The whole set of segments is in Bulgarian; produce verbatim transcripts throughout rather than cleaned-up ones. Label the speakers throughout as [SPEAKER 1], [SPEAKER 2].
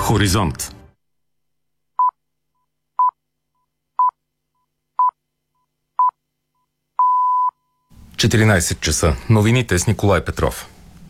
[SPEAKER 1] Хоризонт. четиринайсет часа. Новините с Николай Петров.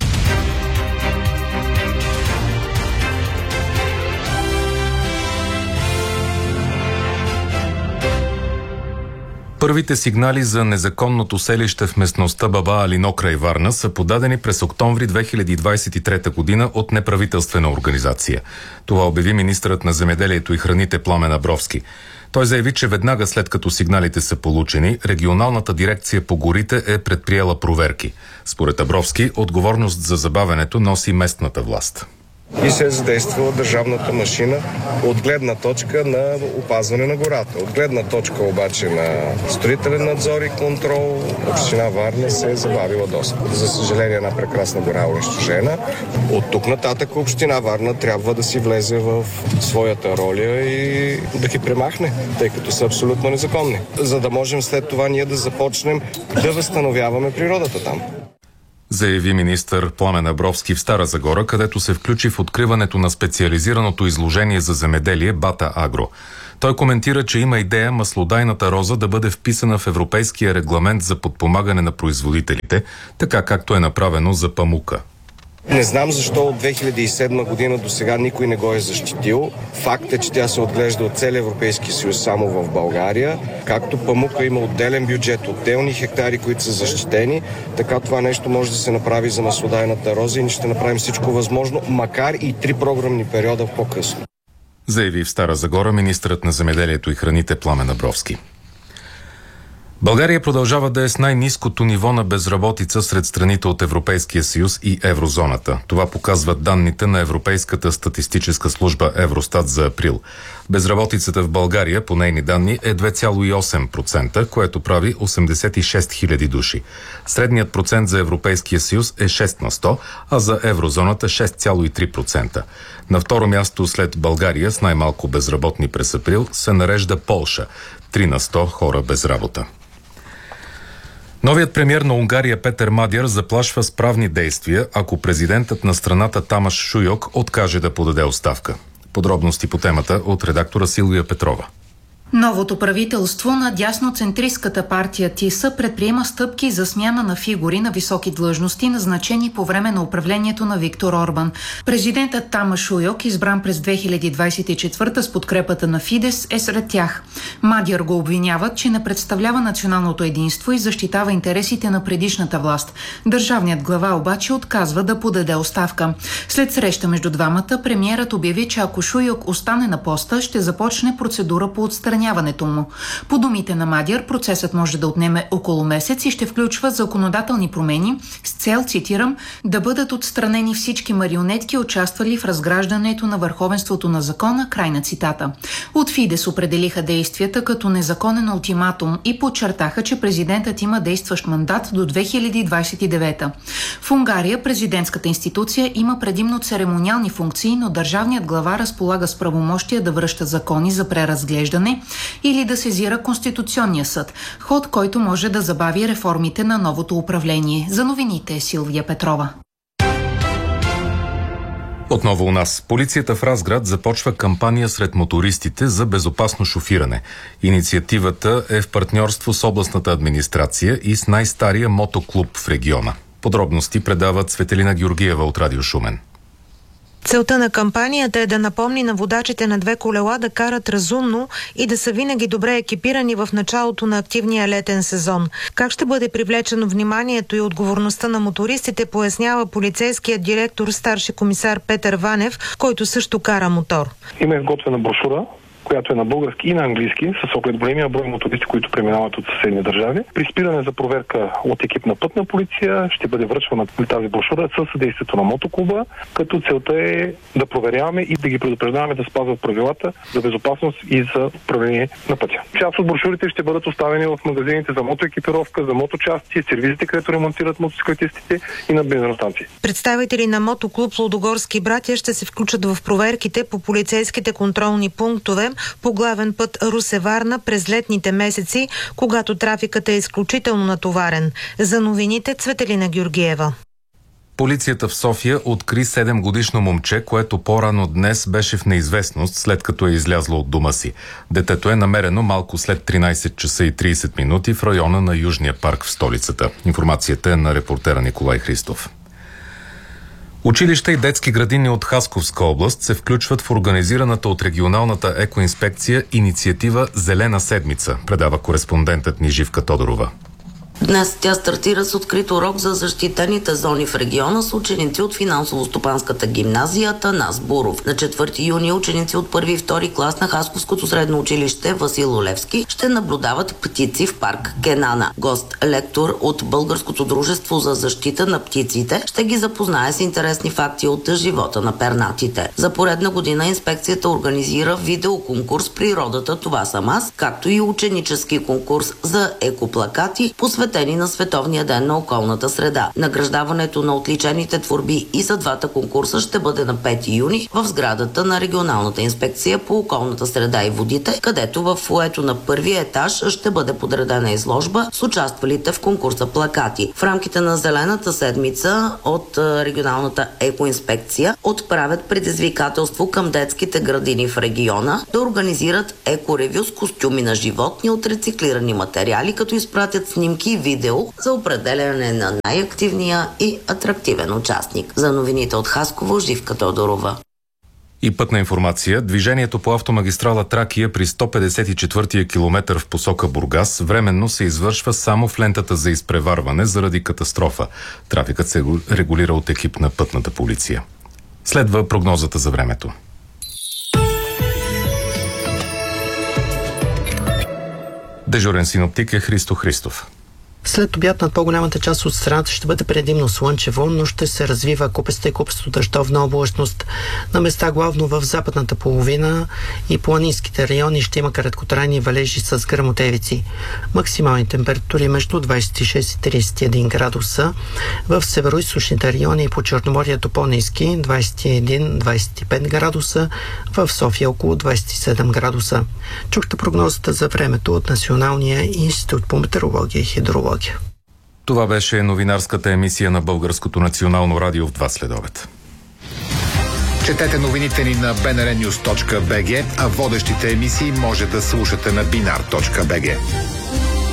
[SPEAKER 1] Първите сигнали за незаконното селище в местността Баба Алино край Варна са подадени през октомври две хиляди двайсет и трета година от неправителствена организация. Това обяви министърът на земеделието и храните Пламен Абровски. Той заяви, че веднага след като сигналите са получени, регионалната дирекция по горите е предприела проверки. Според Абровски, отговорност за забавянето носи местната власт.
[SPEAKER 2] И се е задействала държавната машина от гледна точка на опазване на гората. От гледна точка обаче на строителен надзор и контрол, община Варна се е забавила доста. За съжаление, една прекрасна гора е унищожена. От тук нататък община Варна трябва да си влезе в своята роля и да ги премахне, тъй като са абсолютно незаконни. За да можем след това ние да започнем да възстановяваме природата там.
[SPEAKER 1] Заяви министър Пламен Абровски в Стара Загора, където се включи в откриването на специализираното изложение за земеделие Бата Агро. Той коментира, че има идея маслодайната роза да бъде вписана в Европейския регламент за подпомагане на производителите, така както е направено за памука.
[SPEAKER 2] Не знам защо от две хиляди и седма година до сега никой не го е защитил. Факт е, че тя се отглежда от целия Европейски съюз само в България. Както памука има отделен бюджет, отделни хектари, които са защитени, така това нещо може да се направи за маслодайната роза и ние ще направим всичко възможно, макар и три програмни периода по-късно.
[SPEAKER 1] Заяви в Стара Загора министърът на земеделието и храните Пламен Абровски. България продължава да е с най-ниското ниво на безработица сред страните от Европейския съюз и еврозоната. Това показват данните на Европейската статистическа служба Евростат за април. Безработицата в България, по нейни данни, е две цяло и осем процента, което прави осемдесет и шест хиляди души. Средният процент за Европейския съюз е шест на сто, а за еврозоната шест цяло и три процента. На второ място след България с най-малко безработни през април се нарежда Полша – три на сто хора без работа. Новият премиер на Унгария Петър Мадяр заплашва с правни действия, ако президентът на страната Тамаш Шуйок откаже да подаде оставка. Подробности по темата от редактора Силвия Петрова.
[SPEAKER 3] Новото правителство на дясноцентристската партия ТИСА предприема стъпки за смяна на фигури на високи длъжности, назначени по време на управлението на Виктор Орбан. Президентът Тамаш Шуйок, избран през две хиляди двайсет и четвърта с подкрепата на Фидес, е сред тях. Мадяр го обвиняват, че не представлява националното единство и защитава интересите на предишната власт. Държавният глава обаче отказва да подаде оставка. След среща между двамата, премиерът обяви, че ако Шуйок остане на поста, ще започне процедура по отстраняване му. По думите на Мадяр, процесът може да отнеме около месец и ще включва законодателни промени с цел, цитирам, да бъдат отстранени всички марионетки, участвали в разграждането на върховенството на закона, край на цитата. От Фидес определиха действията като незаконен ултиматум и подчертаха, че президентът има действащ мандат до две хиляди двайсет и девета. В Унгария президентската институция има предимно церемониални функции, но държавният глава разполага с правомощия да връща закони за преразглеждане или да сезира Конституционния съд, ход, който може да забави реформите на новото управление. За новините е Силвия Петрова.
[SPEAKER 1] Отново у нас. Полицията в Разград започва кампания сред мотористите за безопасно шофиране. Инициативата е в партньорство с областната администрация и с най-стария мотоклуб в региона. Подробности предават Цветелина Георгиева от Радио Шумен.
[SPEAKER 4] Целта на кампанията е да напомни на водачите на две колела да карат разумно и да са винаги добре екипирани в началото на активния летен сезон. Как ще бъде привлечено вниманието и отговорността на мотористите, пояснява полицейският директор старши комисар Петър Ванев, който също кара мотор.
[SPEAKER 5] Има изготвена брошура, която е на български и на английски, с оглед големия брой мотористи, които преминават от съседни държави. При спиране за проверка от екип на пътна полиция ще бъде връчвана тази брошура със съдействието на мотоклуба, като целта е да проверяваме и да ги предупреждаваме да спазват правилата за безопасност и за управление на пътя. Част от брошурите ще бъдат оставени в магазините за мотоекипировка, за моточасти, сервизите, където ремонтират мотоциклетистите и на бензиностанции.
[SPEAKER 4] Представители на мотоклуб Лудогорски братя ще се включат в проверките по полицейските контролни пунктове по главен път Русе-Варна през летните месеци, когато трафикът е изключително натоварен. За новините Цветелина Георгиева.
[SPEAKER 1] Полицията в София откри седемгодишно момче, което по-рано днес беше в неизвестност, след като е излязло от дома си. Детето е намерено малко след тринайсет часа и трийсет минути в района на Южния парк в столицата. Информацията е на репортера Николай Христов. Училища и детски градини от Хасковска област се включват в организираната от регионалната екоинспекция инициатива «Зелена седмица», предава кореспондентът ни Живка Тодорова.
[SPEAKER 6] Днес тя стартира с открит урок за защитените зони в региона с ученици от финансово-стопанската гимназия Атанас Буров. На четвърти юни ученици от първи и втори клас на Хасковското средно училище Васил Левски ще наблюдават птици в парк Кенана. Гост лектор от Българското дружество за защита на птиците ще ги запознае с интересни факти от живота на пернатите. За поредна година инспекцията организира видеоконкурс «Природата, това съм аз», както и ученически конкурс за екоплакати, посветени на Световния ден на околната среда. Награждаването на отличените творби и за двата конкурса ще бъде на пети юни в сградата на регионалната инспекция по околната среда и водите, където в фоето на първия етаж ще бъде подредена изложба с участвалите в конкурса плакати. В рамките на Зелената седмица от регионалната екоинспекция отправят предизвикателство към детските градини в региона да организират екоревю с костюми на животни от рециклирани материали, като изпратят снимки и видео за определяне на най-активния и атрактивен участник. За новините от Хасково, Живка Тодорова.
[SPEAKER 1] И пътна информация. Движението по автомагистрала Тракия при сто петдесет и четвъртия километър в посока Бургас временно се извършва само в лентата за изпреварване заради катастрофа. Трафикът се регулира от екип на пътната полиция. Следва прогнозата за времето. Дежурен синоптик е Христо Христов.
[SPEAKER 7] След обяд над по-голямата част от страната ще бъде предимно слънчево, но ще се развива купеста и купесто дъждовна облачност. На места главно в западната половина и планинските райони ще има краткотрайни валежи с гръмотевици. Максимални температури между двайсет и шест и трийсет и един градуса. В североизточните райони и по Черноморието по-ниски двайсет и един до двайсет и пет градуса, в София около двайсет и седем градуса. Чухте прогнозата за времето от Националния институт по метеорология и хидрология.
[SPEAKER 1] Това беше новинарската емисия на Българското национално радио в два следобед.
[SPEAKER 8] Четете новините ни на би ен ар нюз точка би джи, а водещите емисии може да слушате на бинар точка би джи.